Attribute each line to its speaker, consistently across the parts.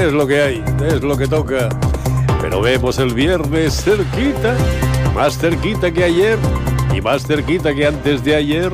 Speaker 1: Es lo que hay, es lo que toca. Pero vemos el viernes cerquita, más cerquita que ayer y más cerquita que antes de ayer.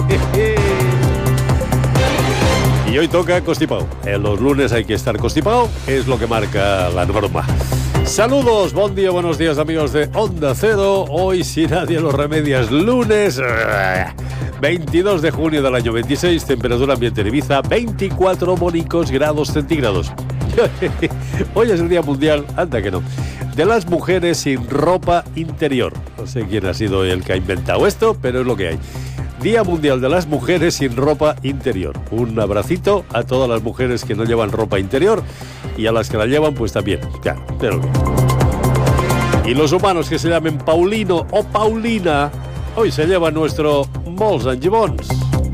Speaker 1: Y hoy toca constipado. En los lunes hay que estar constipado, es lo que marca la norma. Saludos, buen día, buenos días amigos de Onda Cero. Hoy, si nadie lo remedia, es lunes 22 de junio del año 26, temperatura ambiente en Ibiza 24 mónicos grados centígrados. Hoy es el Día Mundial, anda que no, de las mujeres sin ropa interior. No sé quién ha sido el que ha inventado esto, pero es lo que hay. Día Mundial de las Mujeres sin ropa interior. Un abracito a todas las mujeres que no llevan ropa interior y a las que la llevan, pues también. Claro, pero bien. Y los humanos que se llamen Paulino o Paulina, hoy se lleva nuestro Molts and Gibons.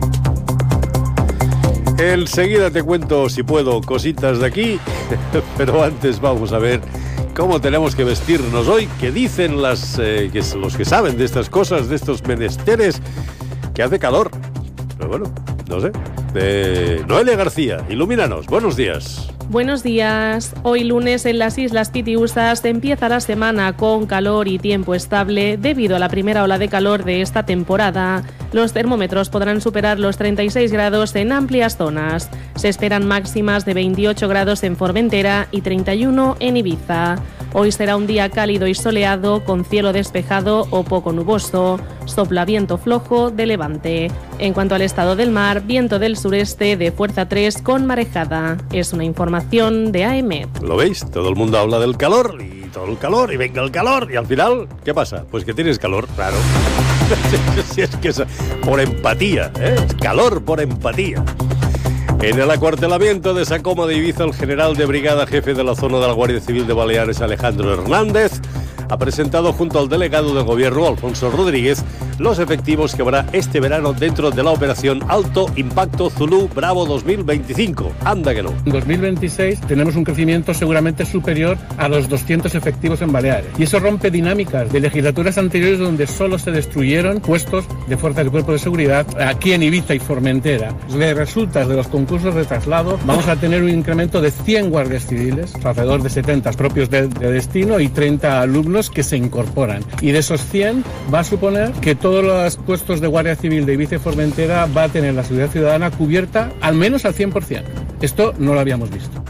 Speaker 1: Enseguida te cuento, si puedo, cositas de aquí, pero antes vamos a ver cómo tenemos que vestirnos hoy, que dicen los que saben de estas cosas, de estos menesteres, que hace calor. Pero bueno, no sé. Noelia García, ilumínanos. Buenos días.
Speaker 2: Buenos días. Hoy lunes en las Islas Pitiusas empieza la semana con calor y tiempo estable debido a la primera ola de calor de esta temporada. Los termómetros podrán superar los 36 grados en amplias zonas. Se esperan máximas de 28 grados en Formentera y 31 en Ibiza. Hoy será un día cálido y soleado con cielo despejado o poco nuboso. Sopla viento flojo de levante. En cuanto al estado del mar, viento del sureste de fuerza 3 con marejada. Es una información de AEMET.
Speaker 1: ¿Lo veis? Todo el mundo habla del calor y todo el calor y venga el calor y al final, ¿qué pasa? Pues que tienes calor, claro. Si es que es por empatía, ¿eh? Calor por empatía. En el acuartelamiento de Sacoma de Ibiza, el general de brigada jefe de la zona de la Guardia Civil de Baleares, Alejandro Hernández, ha presentado junto al delegado del gobierno, Alfonso Rodríguez, los efectivos que habrá este verano dentro de la operación Alto Impacto Zulú Bravo 2025. Anda que no.
Speaker 3: En 2026 tenemos un crecimiento seguramente superior a los 200 efectivos en Baleares. Y eso rompe dinámicas de legislaturas anteriores donde solo se destruyeron puestos de fuerzas del cuerpo de seguridad aquí en Ibiza y Formentera. De resultas de los concursos de traslado vamos a tener un incremento de 100 guardias civiles, alrededor de 70 propios de destino y 30 alumnos que se incorporan. Y de esos 100 va a suponer que todos los puestos de Guardia Civil de Ibiza y Formentera va a tener la seguridad ciudadana cubierta al menos al 100%. Esto no lo habíamos visto.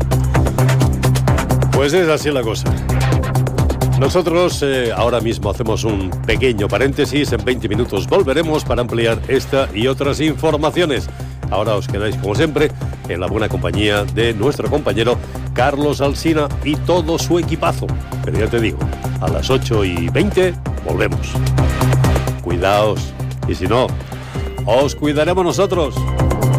Speaker 1: Pues es así la cosa. Nosotros ahora mismo hacemos un pequeño paréntesis. En 20 minutos volveremos para ampliar esta y otras informaciones. Ahora os quedáis, como siempre, en la buena compañía de nuestro compañero Carlos Alsina y todo su equipazo. Pero ya te digo, a las 8:20 volvemos. Cuidaos, y si no, os cuidaremos nosotros.